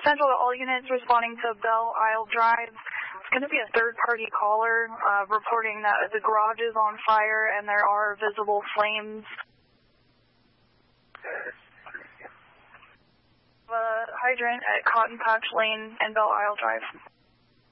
Central to all units responding to Belle Isle Drive. It's going to be a third-party caller reporting that the garage is on fire and there are visible flames. Hydrant at Cotton Patch Lane and Belle Isle Drive.